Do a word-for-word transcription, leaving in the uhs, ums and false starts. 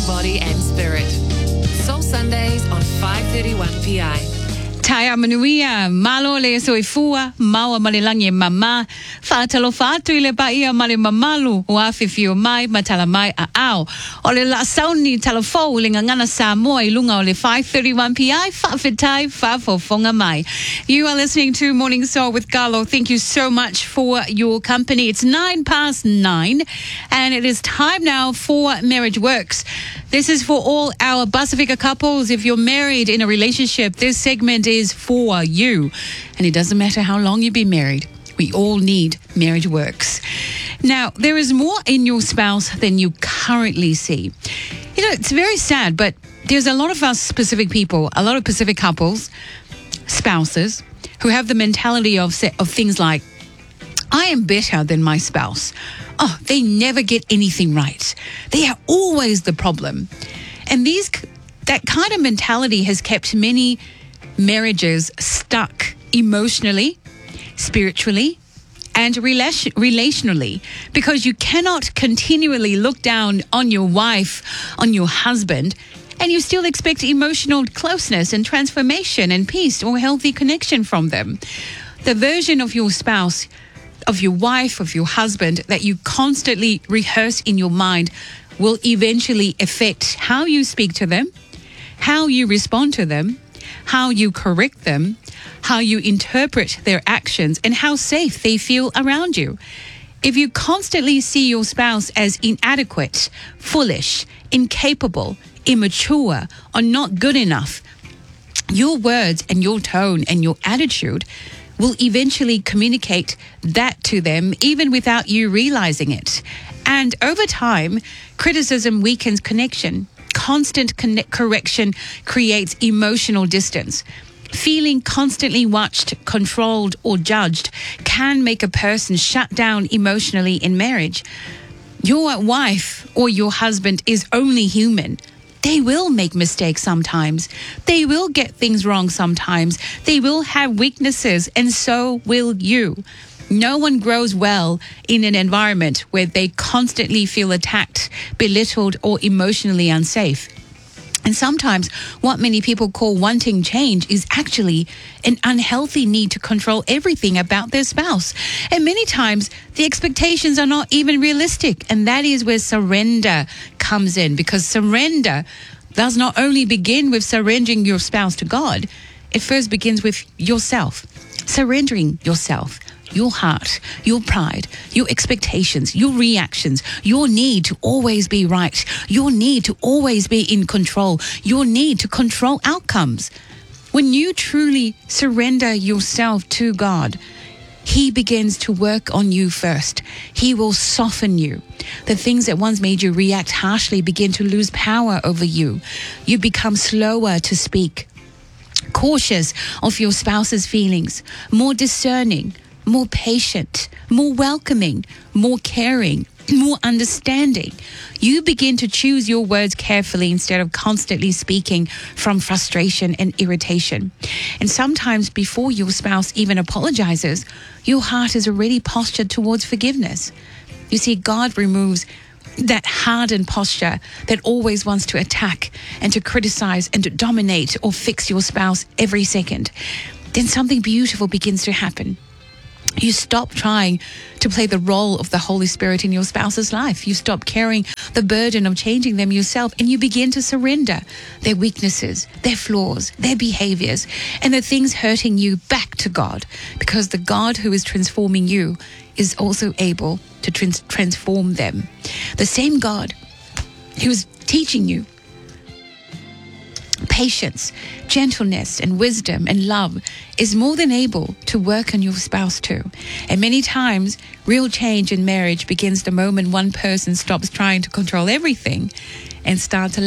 body and spirit. Soul Sundays on five thirty-one P I. Taia manuia, malo le soifua, maua malilangi mama, whaatalo whaatu i le paia mali mamalu, o awhiwhi o mai, matala mai a ao. O le la sauni talafou le ngangana Samoa i lunga o le five thirty-one P I, whawhitai, whafofonga mai. You are listening to Morning Soul with Carlo. Thank you so much for your company. It's nine past nine, and it is time now for Marriage Works. This is for all our Pacifica couples. If you're married in a relationship, this segment is for you. And it doesn't matter how long you've been married. We all need Marriage Works. Now, there is more in your spouse than you currently see. You know, it's very sad, but there's a lot of us Pacific people, a lot of Pacific couples, spouses, who have the mentality of, of things like, I am better than my spouse. Oh, they never get anything right. They are always the problem. And these that kind of mentality has kept many marriages stuck emotionally, spiritually, and relation, relationally, because you cannot continually look down on your wife, on your husband, and you still expect emotional closeness and transformation and peace or healthy connection from them. The version of your spouse, of your wife, of your husband, that you constantly rehearse in your mind will eventually affect how you speak to them, how you respond to them, how you correct them, how you interpret their actions, and how safe they feel around you. If you constantly see your spouse as inadequate, foolish, incapable, immature, or not good enough, your words and your tone and your attitude will eventually communicate that to them even without you realizing it. And over time, criticism weakens connection. Constant connect- correction creates emotional distance. Feeling constantly watched, controlled, or judged can make a person shut down emotionally in marriage. Your wife or your husband is only human. They will make mistakes sometimes. They will get things wrong sometimes. They will have weaknesses, and so will you. No one grows well in an environment where they constantly feel attacked, belittled, or emotionally unsafe. And sometimes what many people call wanting change is actually an unhealthy need to control everything about their spouse. And many times the expectations are not even realistic. And that is where surrender comes in, because surrender does not only begin with surrendering your spouse to God. It first begins with yourself, surrendering yourself. Your heart, your pride, your expectations, your reactions, your need to always be right, your need to always be in control, your need to control outcomes. When you truly surrender yourself to God, He begins to work on you first. He will soften you. The things that once made you react harshly begin to lose power over you. You become slower to speak, cautious of your spouse's feelings, more discerning, more patient, more welcoming, more caring, more understanding. You begin to choose your words carefully instead of constantly speaking from frustration and irritation. And sometimes before your spouse even apologizes, your heart is already postured towards forgiveness. You see, God removes that hardened posture that always wants to attack and to criticize and to dominate or fix your spouse every second. Then something beautiful begins to happen. You stop trying to play the role of the Holy Spirit in your spouse's life. You stop carrying the burden of changing them yourself, and you begin to surrender their weaknesses, their flaws, their behaviors, and the things hurting you back to God, because the God who is transforming you is also able to trans- transform them. The same God who is teaching you patience, gentleness, and wisdom and love is more than able to work on your spouse too. And many times, real change in marriage begins the moment one person stops trying to control everything and starts